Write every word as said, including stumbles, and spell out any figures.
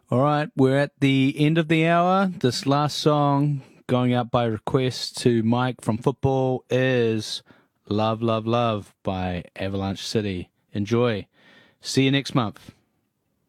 All right, we're at the end of the hour. This last song, going out by request to Mike from football, is Love, Love, Love by Avalanche City. Enjoy. See you next month.